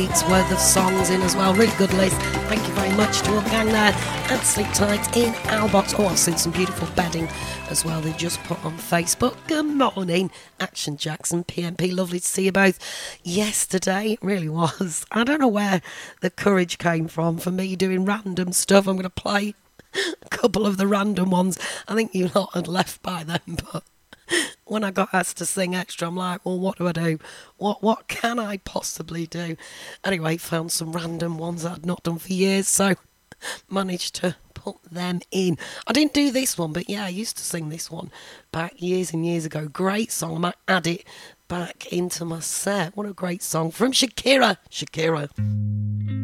It's worth of songs in as well. Really good list. Thank you very much to all the gang there at Sleep Tight in Albox. Oh, I've seen some beautiful bedding as well. They just put on Facebook. Good morning, Action Jackson, PMP. Lovely to see you both. Yesterday, it really was. I don't know where the courage came from for me doing random stuff. I'm going to play a couple of the random ones. I think you lot had left by then, but when I got asked to sing extra, I'm like, well, what do I do? What can I possibly do? Anyway, found some random ones I'd not done for years, so managed to put them in. I didn't do this one, but yeah, I used to sing this one back years and years ago. Great song. I might add it back into my set. What a great song from Shakira. Shakira.